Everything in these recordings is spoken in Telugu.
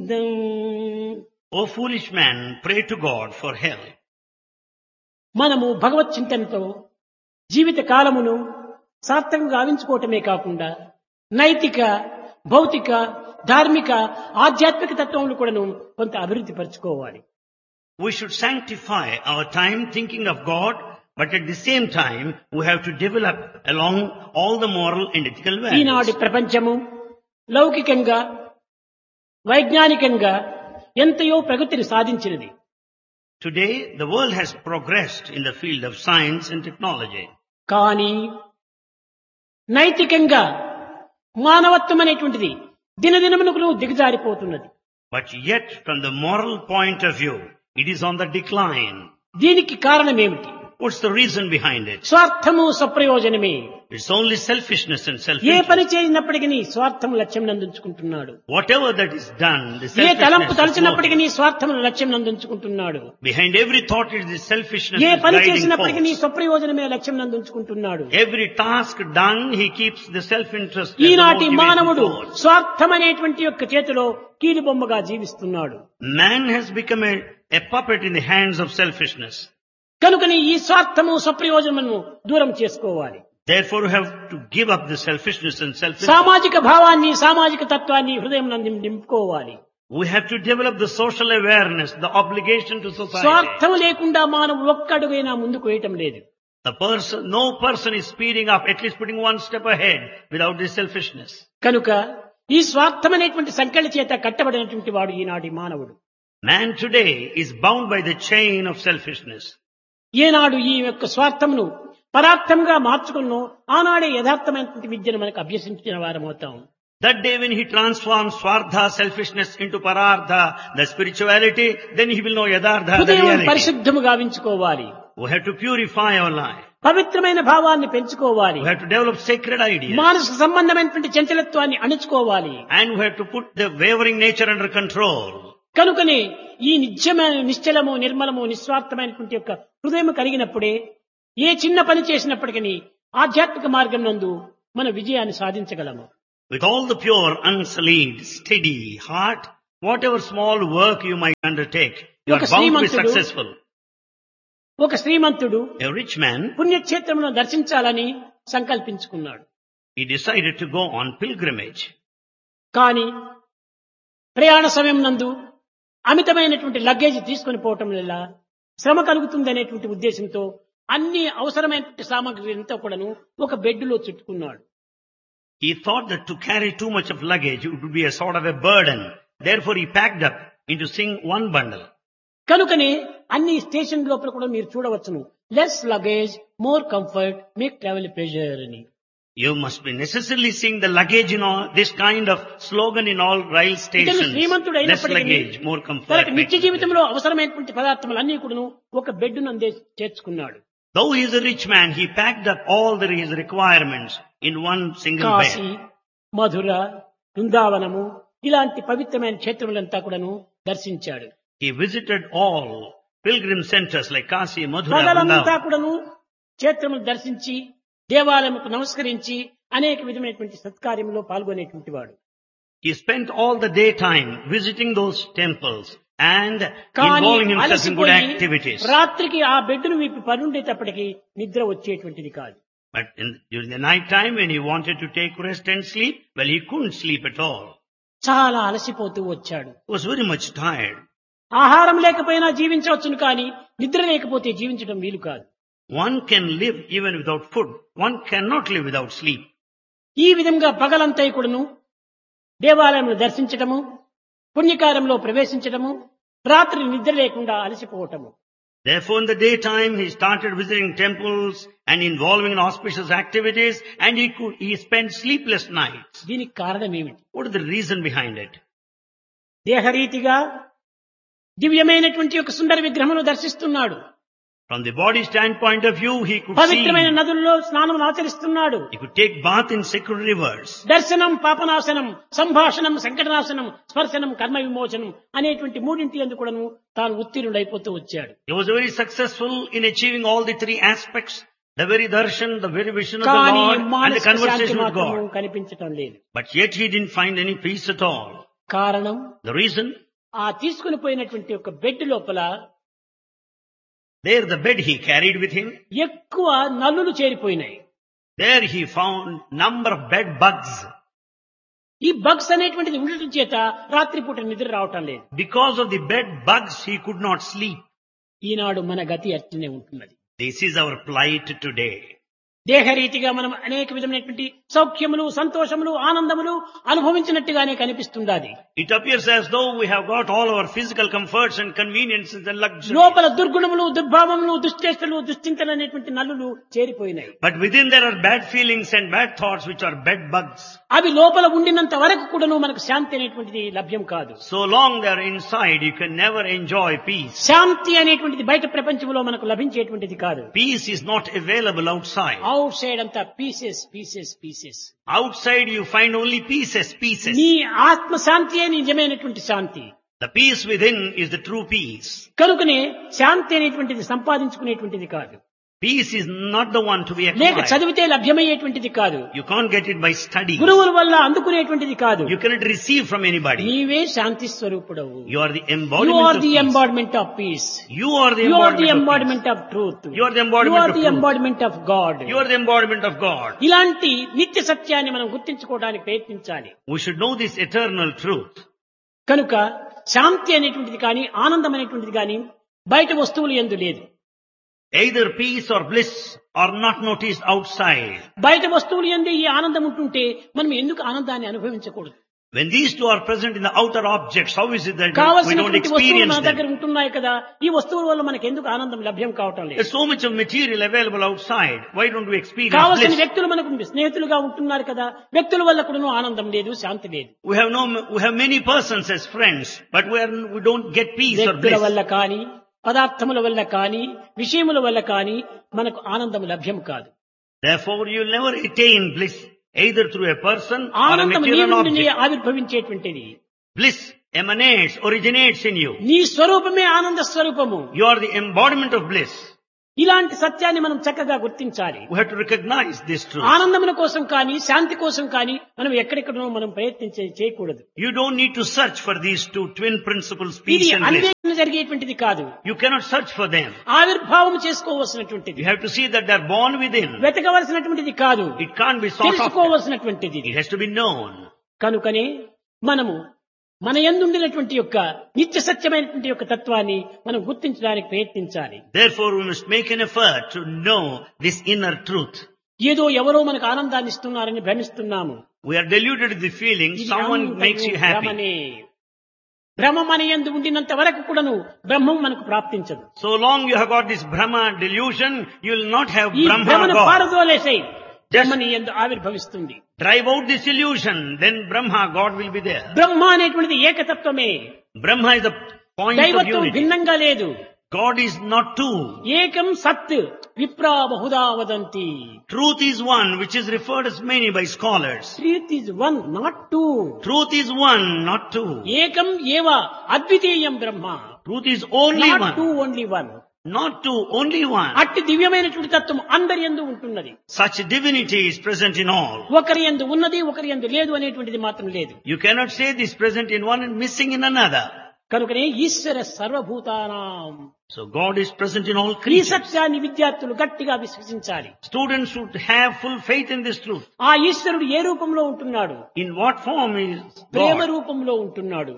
Govindam. O foolish man, pray to God for help. మనము భగవత్ చింతనతో జీవిత కాలమును సార్థకంగా గావించుకోవటమే కాకుండా నైతిక, భౌతిక, ధార్మిక, ఆధ్యాత్మిక తత్వములు కూడాను కొంత అభివృద్ధి పరచుకోవాలి. We should sanctify our time thinking of God, but at the same time, we have to develop along all the moral and ethical ఈనాటి values. ప్రపంచము లౌకికంగా, వైజ్ఞానికంగా ఎంతయో ప్రగతిని సాధించినది. Today, the world has progressed in the field of science and technology. కానీ నైతికంగా మానవత్వం అనేటువంటిది దినదినమునకు దిగజారిపోతున్నది. But yet, from the moral point of view, it is on the decline. దీనికి కారణం ఏమిటి? What's the reason behind it? స్వార్థము స్వప్రయోజనమే. It's only selfishness and ఏ పని self-interest. చేసినప్పటికీ స్వార్థం లక్ష్యం నందుకుంటున్నాడు. Whatever that is done, the ఏ తలంపు selfishness is తలచినప్పటికీ స్వార్థం లక్ష్యం నందుకుంటున్నాడు. behind every thought is the selfishness A is పని guiding చేసినప్పటికీ force. స్వప్రయోజనమే లక్ష్యం నందుకుంటున్నాడు. Every task done, he keeps the self-interest as the ఈనాటి motivating మానవుడు force. స్వార్థం అనేటువంటి యొక్క చేతిలో కీలుబొమ్మగా జీవిస్తున్నాడు. Man has become a puppet in the hands of selfishness. కనుకని ఈ స్వార్థము స్వప్రయోజనము దూరం చేసుకోవాలి. Therefore, we have to give up the selfishness and self-interest. సామాజిక భావాన్ని, సామాజిక తత్వాన్ని హృదయం నందు నింపుకోవాలి. We have to develop the social awareness, the obligation to society. స్వార్థం లేకుండా మానవుడు ఒక్కడుగైనా ముందుకు వేయటం లేదు. No person is speeding up, at least putting one step ahead without this selfishness. కనుక ఈ స్వార్థం అనేటువంటి సంకళ్ళ చేత కట్టబడినటువంటి వాడు ఈనాటి మానవుడు. Man today is bound by the chain of selfishness. ఏనాడు ఈ యొక్క స్వార్థమును పరార్థంగా మార్చుకున్నో ఆనాడే యథార్థమైనటువంటి విద్యను మనకు అభ్యసించిన వారమవుతాం. That day when he transforms Swardha, selfishness into Parartha, the spirituality, then he will know Yadardha, the హృదయం reality. పరిశుద్ధము గావించుకోవాలి. We have to purify our life. పవిత్రమైన భావాన్ని పెంచుకోవాలి. We have to develop sacred ideas. మానసిక సంబంధమైనటువంటి చంచలత్వాన్ని అణుచుకోవాలి. And we have to put the wavering nature under control. కనుకనే ఈ నిత్యమైన నిశ్చలము, నిర్మలము, నిస్వార్థమైనటువంటి యొక్క హృదయం కలిగినప్పుడే ఏ చిన్న పని చేసినప్పటికీ ఆధ్యాత్మిక మార్గం నందు మన విజయాన్ని సాధించగలము. With all the pure, unsullied, steady heart, whatever small work you might undertake, you are bound to be successful. ఒక శ్రీమంతుడు A rich man, పుణ్యక్షేత్రమును దర్శించాలని సంకల్పించుకున్నాడు. he decided to go on pilgrimage. కానీ ప్రయాణ సమయం నందు అమితమైనటువంటి లగేజ్ తీసుకొని పోవటం వల్ల శ్రమ కలుగుతుందనేటువంటి ఉద్దేశంతో అన్ని అవసరమైనటువంటి సామాగ్రి అంతా కూడాను ఒక బెడ్లో చుట్టుకున్నాడు. He thought that to carry too much of luggage it would be a sort of a burden. Therefore he packed up into one bundle. కనుకనే అన్ని స్టేషన్ లోపల కూడా మీరు చూడవచ్చును, less luggage more comfort make travel pleasure అని. You must be necessarily seeing the luggage in all, this kind of slogan in all rail stations. Srimanthudu Less అయినప్పటికీ luggage, more comfort. తనకు నిత్య జీవితంలో అవసరమైనటువంటి పదార్థములు అన్ని కూడాను ఒక bed నందే చేర్చుకున్నాడు. Though he is a rich man, he packed up all his requirements in one single Kashi, bed. మధుర, బృందావనము ఇలాంటి పవిత్రమైన క్షేత్రములంతా కూడాను దర్శించాడు. He visited all pilgrim centers like Kasi, Mathura, పగలంతా Vrindavan. కూడాను క్షేత్రములు దర్శించి దేవాలయముకు నమస్కరించి అనేక విధమైనటువంటి సత్కార్యంలో పాల్గొనేటువంటి వాడు. He spent all the daytime visiting those temples and కానీ involving himself in good అలసిపోయి activities. రాత్రికి ఆ బెడ్డును విప్పి పరుండేటప్పటికి నిద్ర వచ్చేటువంటిది కాదు. But during the night time when he wanted to take rest and sleep, well, he couldn't sleep at all. చాలా అలసిపోతూ వచ్చాడు. He was very much tired. ఆహారం లేకపోయినా జీవించవచ్చును, కానీ నిద్ర లేకపోతే జీవించడం వీలు కాదు. One can live even without food. One cannot live without sleep. ఈ విధంగా పగలంతా కూడాను దేవాలయంలో దర్శించటము, పుణ్యకార్యంలో ప్రవేశించటము, రాత్రి నిద్ర లేకుండా అలసిపోవటము. Therefore, in the daytime, he started visiting temples and involving in auspicious activities, and he spent sleepless nights. దీనికి కారణం ఏమిటి? What is the reason behind it? దేహరీతిగా దివ్యమైనటువంటి ఒక సుందర విగ్రహమును దర్శిస్తున్నాడు. From the body standpoint of view, he could see, పవిత్రమైన నదుల్లో స్నానం ఆచరిస్తున్నాడు. he could take bath in sacred rivers. దర్శనం పాపనాశనం, సంభాషణం సంకటనాశనం, స్పర్శనం కర్మ విమోచనం అనేటువంటి మూడింటి యందు కూడాను తాను ఉత్తీర్ణుడైపోతూ వచ్చాడు. He was very successful in achieving all the three aspects, the very darshan, the very vision of the కానీ Lord, and the మానసిక శాంతి conversation with మాత్రం God. కనిపించటం లేదు. But yet he didn't find any peace at all. కారణం The reason, ఆ తీసుకుని పోయినటువంటి ఒక బెడ్ లోపల there the bed he carried with him, ఎక్కువ నల్లులు చేరిపోయినాయి. there he found number of bed bugs. ఈ బగ్స్ అనేటువంటిది ఉండటం చేత రాత్రిపూట నిద్ర రావటం లేదు. Because of the bed bugs, he could not sleep. ఈనాడు మన గతి అట్టినే ఉంటున్నది. This is our plight today. దేహరీతిగా మనం అనేక విధమైనటువంటి సౌఖ్యములు, సంతోషములు, ఆనందములు అనుభవించినట్టుగానే కనిపిస్తుండాది. It appears as though we have got all our physical comforts and conveniences and luxury. లోపల దుర్గుణములు, దుర్భావములు, దుశ్చేష్టలు, దుశ్చింతలు అనేటువంటి నల్లులు చేరిపోయినాయి. But within there are bad feelings and bad thoughts which are bed bugs. అవి లోపల ఉండినంత వరకు కూడాను మనకు శాంతి అనేటువంటిది లభ్యం కాదు. So long they are inside, you can never enjoy peace. శాంతి అనేటువంటిది బయట ప్రపంచంలో మనకు లభించేటువంటిది కాదు. Peace is not available outside. Out side అంతా pieces pieces pieces. Outside you find only pieces. నీ ఆత్మ శాంతియే నిజమైనటువంటి శాంతి. The peace within is the true peace. కనుకనే శాంతి అనేటువంటిది సంపాదించుకునేటువంటిది కాదు. Peace is not the one to be లేక acquired. చదివితే లభ్యమయ్యేటువంటిది కాదు. You can't get it by study. గురువుల వల్ల అందుకునేటువంటిది కాదు. You cannot receive from anybody. నీవే శాంతి స్వరూపుడవు. You are the You embodiment are of the peace. embodiment of peace. You are the You are the embodiment of embodiment of truth. You are the You embodiment are of the truth. embodiment of God. peace. You are the embodiment of God. ఇలాంటి నిత్య సత్యాన్ని మనం గుర్తించుకోవడానికి ప్రయత్నించాలి. We should know this eternal truth. కనుక శాంతి అనేటువంటిది కానీ, ఆనందం అనేటువంటిది కానీ బయట వస్తువులు యందు లేదు. Either peace or bliss are not noticed outside. బయట వస్తువులు యందు ఈ ఆనందం ఉంటుంటే మనం ఎందుకు ఆనందాన్ని అనుభవించకూడదు? When these two are present in the outer objects, how is it that we don't కావలసినటువంటి వస్తువులు experience మన దగ్గర them? ఉంటున్నాయి కదా, ఈ వస్తువుల వల్ల మనకు ఎందుకు ఆనందం లభ్యం కావటం లేదు? There's so much of material available outside. Why don't we experience కావలసిన bliss? వ్యక్తులు మనకు స్నేహితులుగా ఉంటున్నారు కదా, వ్యక్తుల వల్ల కూడా ఆనందం లేదు, శాంతి లేదు. We have many persons as friends, but we don't get peace or వ్యక్తుల bliss. వల్ల కానీ, పదార్థముల వల్ల కానీ, విషయముల వల్ల కానీ మనకు ఆనందం లభ్యం కాదు. Therefore, you'll never attain bliss either through a person or a ఆనందం నీ material నుండి object. ఆవిర్భవించేటువంటిది. Bliss originates in you. నీ స్వరూపమే ఆనంద స్వరూపము. You are the embodiment of bliss. ఇలాంటి సత్యాన్ని మనం చక్కగా గుర్తించాలి. We have to recognize this truth. ఆనందముల కోసం కానీ, శాంతి కోసం కానీ మనం ఎక్కడెక్కడో మనం చేయకూడదు. You don't need to search for these two twin principles, ఇది peace and bliss. అన్వేషణ జరిగేటువంటిది కాదు. You cannot search for them. ఆవిర్భావం చేసుకోవలసినటువంటిది. You have to see that they're born within. వెతకవలసినటువంటిది కాదు. It can't be sought after. తెలుసుకోవలసినటువంటిది. It has to be known. కనుకనే మనము మన యందుండినటువంటి యొక్క నిత్య సత్యమైనటువంటి యొక్క తత్వాన్ని మనం గుర్తించడానికి ప్రయత్నించాలి. Therefore, we must make an effort to know this inner truth. ఏదో ఎవరో మనకు ఆనందాన్ని ఇస్తున్నారని భ్రమిస్తున్నాము. We are deluded with the feeling ఇది someone makes you happy. భ్రమనే. భ్రమ మన యందు ఉండినంత వరకు కూడాను బ్రహ్మం మనకు ప్రాప్తించదు. So long you have got this Brahma delusion, you will not have ఈ Brahma భ్రమను God. పారదోలేసై బ్రహ్మని యందు ఆవిర్భవిస్తుంది. Drive out this illusion, then Brahma God will be there. బ్రహ్మ అనేటువంటిది ఏకతత్వమే. Brahma is the point of దైవత్వం unity. భిన్నంగా లేదు. God is not two. ఏకం సత్ విప్రా Bahuda వదంతి. Truth is one, which is referred as many by scholars. Truth is one, not two. Truth is one, not two. ఏకం ఏవ అద్వితీయం బ్రహ్మ. Truth is only not two, one. Only one. Not two, only one. అట్టి దివ్యమైనటువంటి తత్వం అందరి యందు ఉంటున్నది. Such divinity is present in all. ఒకరి యందు ఉన్నది, ఒకరి యందు లేదు అనేటువంటిది మాత్రం లేదు. You cannot say this present in one and missing in another. కనుకనే ఈశ్వర సర్వభూతానాం. So God is present in all ఈ creatures. సత్యాన్ని విద్యార్థులు గట్టిగా విశ్వసించాలి. Students should have full faith in this truth. ఆ ఈశ్వరుడు ఏ రూపంలో ఉంటున్నాడు? In what form is Prema God? రూపంలో ఉంటున్నాడు.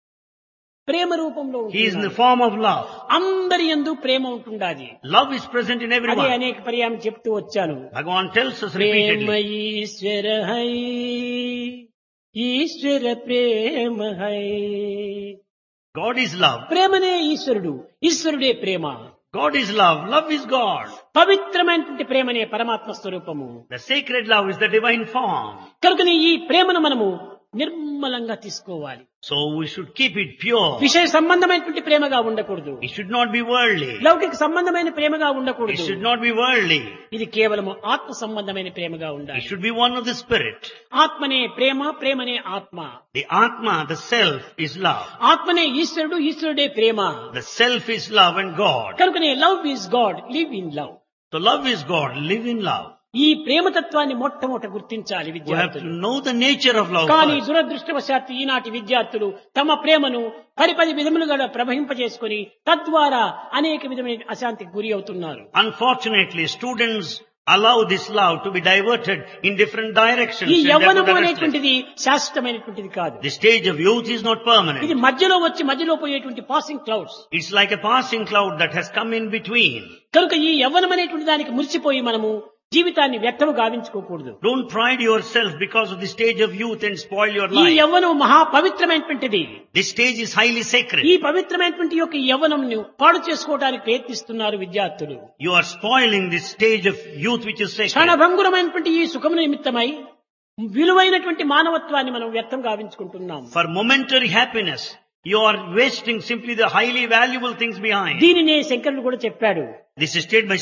ప్రేమ రూపంలో He is in the ఉంటున్నాడు. form of love. అందరి యందు ప్రేమ ఉంటున్నది. Love is present in అదే everyone. అనేక పర్యాయం చెప్తూ వచ్చాను. Bhagavan tells us Prema repeatedly. Eshwara high, Eshwara Prema high. God is love. ప్రేమనే ఈశ్వరుడు, ఈశ్వరుడే ప్రేమ. God is love. Love is God. పవిత్రమైనటువంటి ప్రేమనే పరమాత్మ స్వరూపము. The sacred love is the divine form. కనుకనే ఈ ప్రేమను మనము నిర్మలంగా తీసుకోవాలి. So we should keep it pure. విషయ సంబంధమైనటువంటి ప్రేమగా ఉండకూడదు. It should not be worldly. లౌకిక సంబంధమైన ప్రేమగా It ఉండకూడదు. should not be worldly. ఇది కేవలము ఆత్మ సంబంధమైన ప్రేమగా It ఉండాలి. should be one of the spirit. ఆత్మనే ప్రేమ, ప్రేమనే ఆత్మ. The Atma, the self, is love. ఆత్మనే ఈశ్వరుడు, ఈశ్వరుడే ప్రేమ. The self is love and God. కనుకనే love is God, live in love. So love is God, live in love. ఈ ప్రేమతత్వాన్ని మొట్టమొదట గుర్తించాలి We have to విద్యార్థులు. know the nature of love కానీ first. దురదృష్టవశాత్తు ఈనాటి విద్యార్థులు తమ ప్రేమను పది విధములుగా ప్రవహింపజేసుకొని తద్వారా అనేక విధమైన అశాంతికి గురి అవుతున్నారు. Unfortunately, students allow this love to be diverted in different directions. ఈ and therefore యవ్వనము they are restless. అనేటువంటిది శాశ్వతమైనటువంటిది కాదు. The stage of youth is not ఇది permanent. మధ్యలో వచ్చి మధ్యలో పోయేటువంటి passing clouds. It's like a passing cloud that has come in between. కనుక ఈ యవ్వనం అనేటువంటి దానికి మురిసిపోయి మనము జీవితాన్ని వ్యర్థము గావించుకోకూడదు. Don't pride yourself because of the stage of youth and spoil your ఈ life. యవ్వనం మహా పవిత్రమైనటువంటిది. This stage is highly sacred. ఈ పవిత్రమైనటువంటి యొక్క యవ్వనంను పాడు చేసుకోవడానికి ప్రయత్నిస్తున్నారు విద్యార్థులు. You are spoiling this stage of youth which is sacred. క్షణభంగురమైనటువంటి ఈ సుఖము నిమిత్తమై విలువైనటువంటి మానవత్వాన్ని మనం వ్యర్థం గావించుకుంటున్నాం. For momentary happiness, you are wasting simply the highly valuable things behind. దీనినే శంకరుడు కూడా చెప్పాడు. This is stated by